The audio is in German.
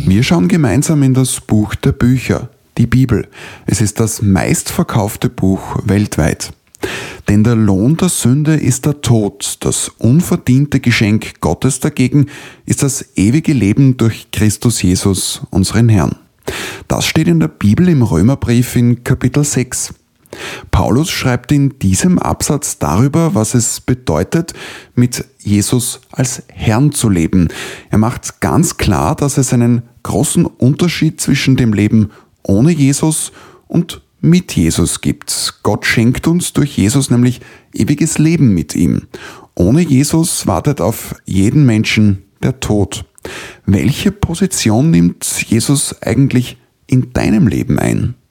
Wir schauen gemeinsam in das Buch der Bücher, die Bibel. Es ist das meistverkaufte Buch weltweit. Denn der Lohn der Sünde ist der Tod, das unverdiente Geschenk Gottes dagegen ist das ewige Leben durch Christus Jesus, unseren Herrn. Das steht in der Bibel im Römerbrief in Kapitel 6. Paulus schreibt in diesem Absatz darüber, was es bedeutet, mit Jesus als Herrn zu leben. Er macht ganz klar, dass es einen großen Unterschied zwischen dem Leben ohne Jesus und mit Jesus gibt. Gott schenkt uns durch Jesus nämlich ewiges Leben mit ihm. Ohne Jesus wartet auf jeden Menschen der Tod. Welche Position nimmt Jesus eigentlich in deinem Leben ein?